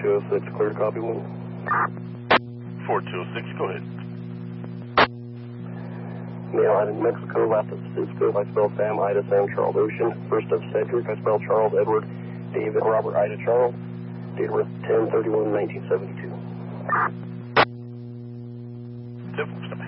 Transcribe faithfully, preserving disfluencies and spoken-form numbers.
two oh six, clear to copy one. four two oh six, go ahead. Mail out in Mexico, last of Cisco, I spelled Sam, Ida, Sam, Charles, Ocean. First of Cedric, I spelled Charles, Edward, David, Robert, Ida, Charles. Date of birth ten thirty-one nineteen seventy-two. Tip,